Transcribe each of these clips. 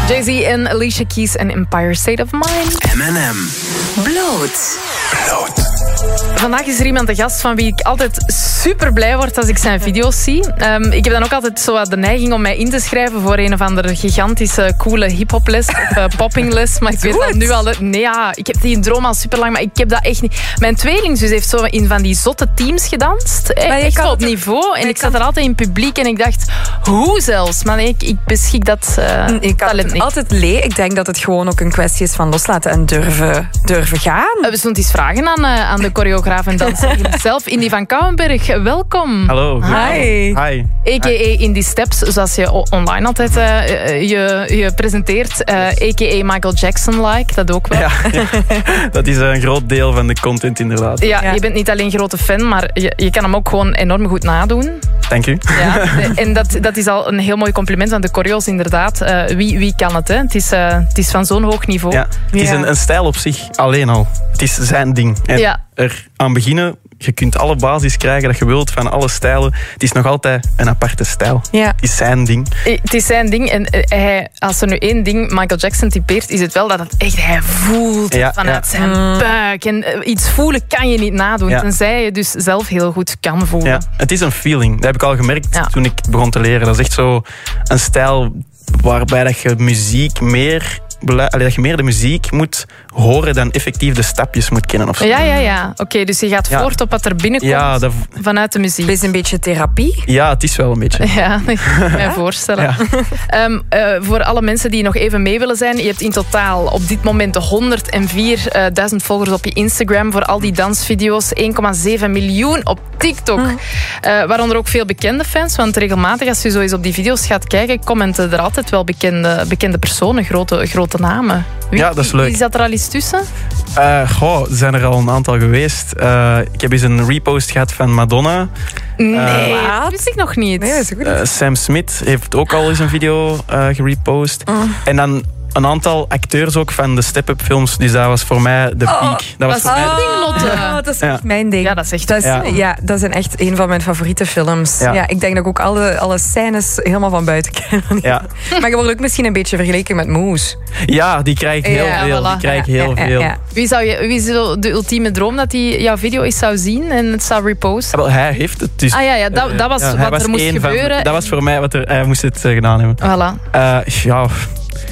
Jay-Z en Alicia Keys en Empire State of Mind. M&M. Bloot. Vandaag is er iemand de gast van wie ik altijd super blij word als ik zijn video's zie. Ik heb dan ook altijd zo de neiging om mij in te schrijven voor een of andere gigantische, coole hip-hoples of poppingles. Maar ik weet dat nu al. Nee, ja, ik heb die droom al super lang, maar ik heb dat echt niet. Mijn tweelingzus heeft zo in van die zotte teams gedanst. Echt zo op niveau. En ik zat er altijd in publiek en ik dacht, hoe zelfs? Maar nee, ik beschik dat talent niet. Altijd ik denk dat het gewoon ook een kwestie is van loslaten en durven gaan. We zullen het eens vragen aan de choreograaf en danser zelf, Indy van Kouwenberg. Welkom. Hallo. Hi. Hi. A.k.a. Indy Steps, zoals je online altijd je presenteert. A.k.a. Michael Jackson-like, dat ook wel. Ja, dat is een groot deel van de content inderdaad. Ja, je bent niet alleen grote fan, maar je kan hem ook gewoon enorm goed nadoen. Dank u. Ja, en dat is al een heel mooi compliment aan de choreo's, inderdaad. Wie kan het, hè? Het is van zo'n hoog niveau. Ja, het is een stijl op zich, alleen al. Het is zijn ding. En er aan beginnen, je kunt alle basis krijgen dat je wilt van alle stijlen. Het is nog altijd een aparte stijl. Ja. Het is zijn ding. Het is zijn ding. En als er nu één ding Michael Jackson typeert, is het wel dat hij voelt vanuit zijn buik. En iets voelen kan je niet nadoen, tenzij je dus zelf heel goed kan voelen. Ja, het is een feeling. Dat heb ik al gemerkt toen ik begon te leren. Dat is echt zo een stijl waarbij dat je muziek meer... dat je meer de muziek moet horen dan effectief de stapjes moet kennen. Of zo. Ja. Oké, dus je gaat voort op wat er binnenkomt vanuit de muziek. Het is een beetje therapie. Ja, het is wel een beetje. Ja, ik kan me voorstellen. Ja. Voor alle mensen die nog even mee willen zijn, je hebt in totaal op dit moment 104.000 volgers op je Instagram voor al die dansvideo's, 1,7 miljoen op TikTok. Waaronder ook veel bekende fans, want regelmatig als je zo eens op die video's gaat kijken, commenten er altijd wel bekende personen, grote namen. Ja, dat is leuk. Wie zat er al eens tussen? Er zijn er al een aantal geweest. Ik heb eens een repost gehad van Madonna. Nee, dat wist ik nog niet. Nee, dat is goed. Sam Smith heeft ook al eens een video gerepost. En dan een aantal acteurs ook van de Step-Up films. Dus dat was voor mij de peak. Dat was voor mij Lotte. Dat is echt mijn ding. Ja, dat is echt... Dat zijn echt een van mijn favoriete films. Ja, ik denk dat ik ook alle scènes helemaal van buiten ken. Ja. Maar je wordt ook misschien een beetje vergeleken met Moose. Ja, die krijgt heel veel. Voilà. Die krijgt heel veel. Ja. Wie is de ultieme droom dat hij jouw video eens zou zien en het zou reposten? Wel, hij heeft het. Dus, dat was wat er moest gebeuren. Dat was voor mij wat hij moest het gedaan hebben. Voilà.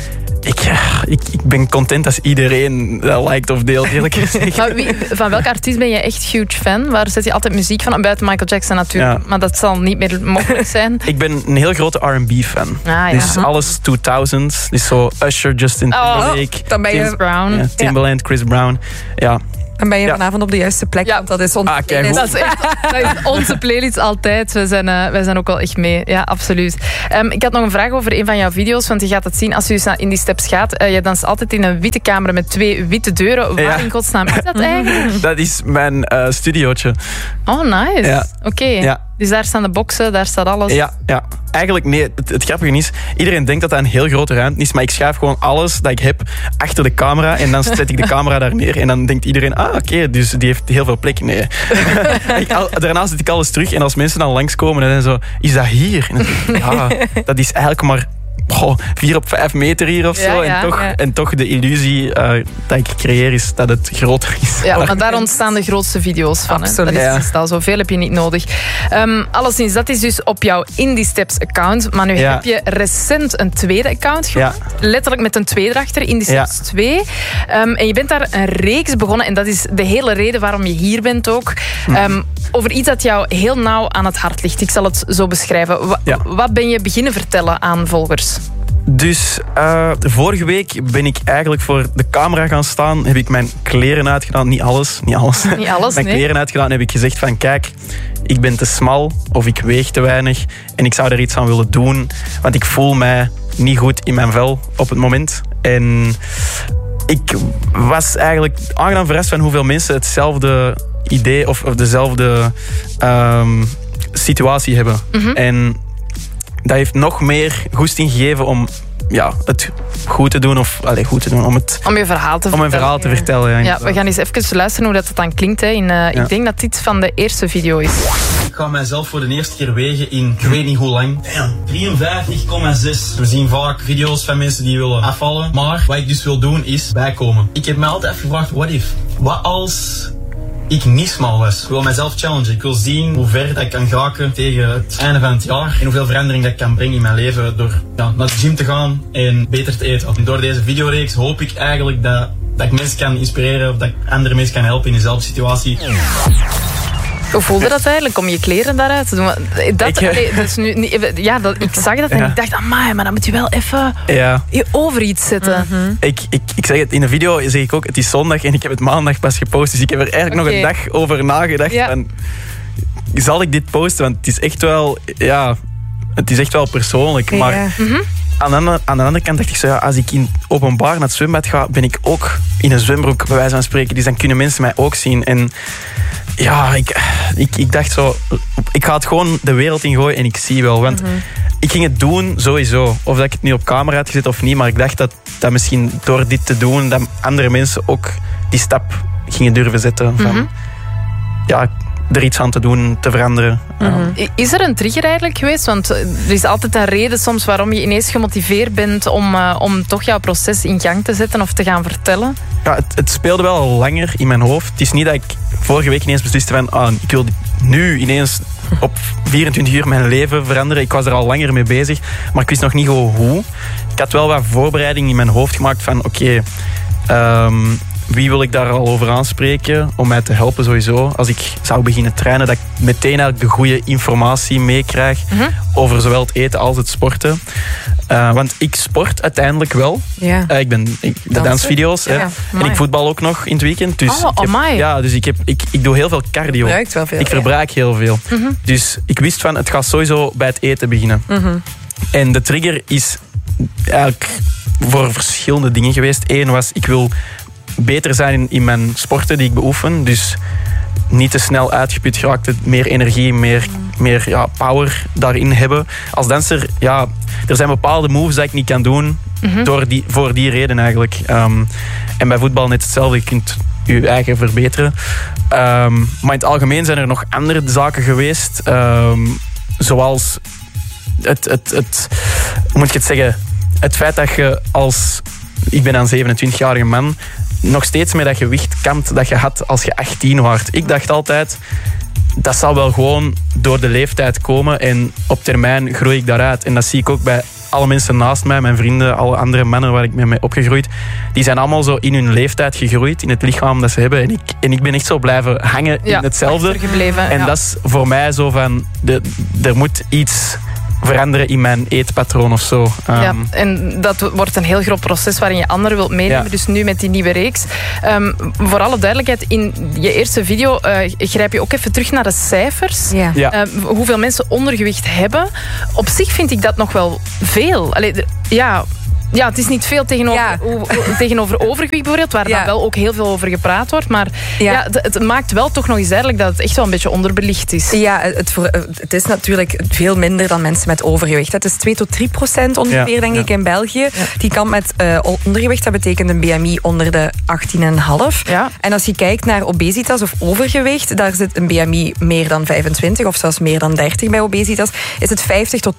Ik ben content als iedereen dat liked of deelt, eerlijk gezegd. Maar van welke artiest ben je echt huge fan? Waar zet je altijd muziek van? Buiten Michael Jackson natuurlijk, maar dat zal niet meer mogelijk zijn. Ik ben een heel grote R&B-fan. Dus alles 2000s. Dus zo Usher, Justin Timberlake. Dan ben je Chris Brown. Ja, Timbaland, Chris Brown. Ja. Dan ben je vanavond op de juiste plek, want dat is onze playlist. Dat is onze playlist altijd. Wij zijn ook wel echt mee. Ja, absoluut. Ik had nog een vraag over een van jouw video's, want je gaat het zien als je dus in die steps gaat. Je danst altijd in een witte kamer met 2 witte deuren. Waar in godsnaam is dat eigenlijk? Dat is mijn studiootje. Oh, nice. Ja. Oké. Ja. Dus daar staan de boxen, daar staat alles. Ja. Eigenlijk, nee, het grappige is, iedereen denkt dat dat een heel grote ruimte is, maar ik schuif gewoon alles dat ik heb achter de camera en dan zet ik de camera daar neer en dan denkt iedereen, oké, dus die heeft heel veel plek. Nee. Daarna zet ik alles terug en als mensen dan langskomen en dan zo, is dat hier? En dan, dat is eigenlijk maar 4 op 5 meter hier of zo. En toch de illusie dat ik creëer is dat het groter is. Ja, maar daar ontstaan de grootste video's van. Absoluut. Dat is meestal zoveel heb je niet nodig. Alleszins, dat is dus op jouw Indie Steps account. Maar nu heb je recent een tweede account gemaakt. Letterlijk met een 2 erachter, Indie Steps 2. En je bent daar een reeks begonnen. En dat is de hele reden waarom je hier bent ook. Over iets dat jou heel nauw aan het hart ligt. Ik zal het zo beschrijven. Wat ben je beginnen vertellen aan volgers? Dus vorige week ben ik eigenlijk voor de camera gaan staan. Heb ik mijn kleren uitgedaan. Niet alles. Mijn kleren uitgedaan. Heb ik gezegd van kijk, ik ben te smal of ik weeg te weinig. En ik zou er iets aan willen doen. Want ik voel mij niet goed in mijn vel op het moment. En ik was eigenlijk aangenaam verrast van hoeveel mensen hetzelfde idee of dezelfde situatie hebben. En dat heeft nog meer goesting gegeven om het goed te doen. Om je verhaal te vertellen. Om een verhaal te vertellen. Ja, we gaan eens even luisteren hoe dat dan klinkt. Ik denk dat dit van de eerste video is. ga mijzelf voor de eerste keer wegen in, ik weet niet hoe lang. 53,6. We zien vaak video's van mensen die willen afvallen. Maar wat ik dus wil doen is bijkomen. Ik heb me altijd afgevraagd, what if? Wat als ik niet smal was? Ik wil mezelf challengen. Ik wil zien hoe ver dat ik kan geraken tegen het einde van het jaar. En hoeveel verandering dat ik kan brengen in mijn leven door naar de gym te gaan en beter te eten. En door deze videoreeks hoop ik eigenlijk dat ik mensen kan inspireren of dat ik andere mensen kan helpen in dezelfde situatie. Hoe voelde dat eigenlijk om je kleren daaruit te doen? Ik zag dat en ik dacht, amai, maar dan moet je wel even je over iets zetten. Mm-hmm. Ik zeg het in de video, zeg ik ook, het is zondag en ik heb het maandag pas gepost. Dus ik heb er eigenlijk nog een dag over nagedacht. Ja. Van, zal ik dit posten? Want het is echt wel persoonlijk. Ja. Maar aan de andere kant dacht ik zo, als ik in openbaar naar het zwembad ga, ben ik ook in een zwembroek, bij wijze van spreken. Dus dan kunnen mensen mij ook zien. En ja, ik dacht zo, ik ga het gewoon de wereld in gooien en ik zie wel. Want ik ging het doen sowieso. Of dat ik het nu op camera had gezet of niet. Maar ik dacht dat misschien door dit te doen, dat andere mensen ook die stap gingen durven zetten. Van, er iets aan te doen, te veranderen. Is er een trigger eigenlijk geweest? Want er is altijd een reden soms waarom je ineens gemotiveerd bent om toch jouw proces in gang te zetten of te gaan vertellen. Ja, het speelde wel al langer in mijn hoofd. Het is niet dat ik vorige week ineens besliste van ik wil nu ineens op 24 uur mijn leven veranderen. Ik was er al langer mee bezig, maar ik wist nog niet hoe. Ik had wel wat voorbereiding in mijn hoofd gemaakt van oké, wie wil ik daar al over aanspreken om mij te helpen sowieso. Als ik zou beginnen trainen, dat ik meteen eigenlijk de goede informatie meekrijg over zowel het eten als het sporten. Want ik sport uiteindelijk wel. Ja. Ik ben de dansvideo's. Ja, en ik voetbal ook nog in het weekend. Dus ik doe heel veel cardio. Ik verbruik heel veel. Dus ik wist van, het gaat sowieso bij het eten beginnen. En de trigger is eigenlijk voor verschillende dingen geweest. Eén was, ik wil beter zijn in mijn sporten die ik beoefen. Dus niet te snel uitgeput geraakt, meer energie, meer power daarin hebben. Als danser, er zijn bepaalde moves dat ik niet kan doen voor die reden eigenlijk. En bij voetbal net hetzelfde, je kunt je eigen verbeteren. Maar in het algemeen zijn er nog andere zaken geweest. Zoals hoe moet ik het zeggen? Het feit dat je ik ben een 27-jarige man, nog steeds met dat gewicht kampt dat je had als je 18 was. Ik dacht altijd, dat zal wel gewoon door de leeftijd komen en op termijn groei ik daaruit. En dat zie ik ook bij alle mensen naast mij, mijn vrienden, alle andere mannen waar ik mee ben opgegroeid. Die zijn allemaal zo in hun leeftijd gegroeid, in het lichaam dat ze hebben. En ik ben echt zo blijven hangen in hetzelfde. En dat is voor mij zo van, er moet iets veranderen in mijn eetpatroon of zo. En dat wordt een heel groot proces waarin je anderen wilt meenemen. Ja. Dus nu met die nieuwe reeks. Voor alle duidelijkheid, in je eerste video grijp je ook even terug naar de cijfers. Ja. Hoeveel mensen ondergewicht hebben. Op zich vind ik dat nog wel veel. Ja, het is niet veel tegenover overgewicht bijvoorbeeld, waar dan wel ook heel veel over gepraat wordt. Maar het maakt wel toch nog eens duidelijk dat het echt wel een beetje onderbelicht is. Ja, het is natuurlijk veel minder dan mensen met overgewicht. Het is 2-3% ongeveer, denk ik, in België. Ja. Die kant met ondergewicht, dat betekent een BMI onder de 18,5. Ja. En als je kijkt naar obesitas of overgewicht, daar zit een BMI meer dan 25 of zelfs meer dan 30 bij obesitas, is het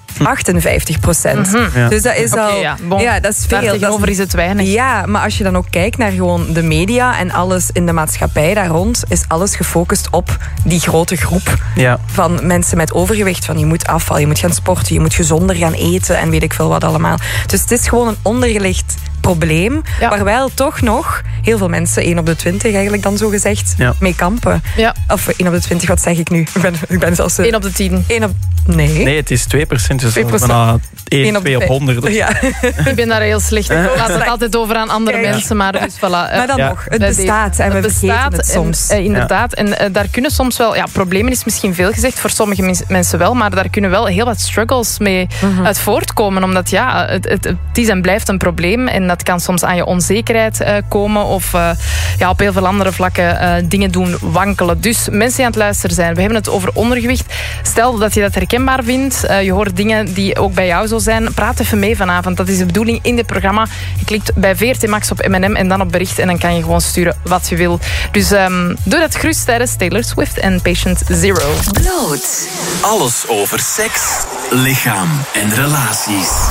50-58%. Ja. Dus dat is dat is veel. Tegenover is het weinig. Ja, maar als je dan ook kijkt naar gewoon de media en alles in de maatschappij daar rond, is alles gefocust op die grote groep van mensen met overgewicht. Van je moet afvallen, je moet gaan sporten, je moet gezonder gaan eten en weet ik veel wat allemaal. Dus het is gewoon een ondergelegd probleem, waar wel toch nog heel veel mensen, 1 op de 20 eigenlijk dan zo gezegd, mee kampen. Ja. Of 1 op de 20, wat zeg ik nu? Ik ben zelfs 1 op de 10. Nee, het is 2%. Dus 2%. Bijna 2 op 100. Ja. Ik ben daar heel slecht. Ik laat het altijd over aan andere mensen. Maar, dus, voilà. Maar dan nog, het bestaat. En we vergeten het soms. Inderdaad. En daar kunnen soms wel... Ja, problemen is misschien veel gezegd. Voor sommige mensen wel. Maar daar kunnen wel heel wat struggles mee uit voortkomen. Omdat het is en blijft een probleem. En dat kan soms aan je onzekerheid komen. Of op heel veel andere vlakken dingen doen wankelen. Dus mensen die aan het luisteren zijn. We hebben het over ondergewicht. Stel dat je dat herkent herkenbaar vindt. Je hoort dingen die ook bij jou zo zijn. Praat even mee vanavond. Dat is de bedoeling in dit programma. Je klikt bij VRT Max op M&M en dan op bericht. En dan kan je gewoon sturen wat je wil. Dus doe dat gerust tijdens Taylor Swift en Patient Zero. Bloot. Alles over seks, lichaam en relaties.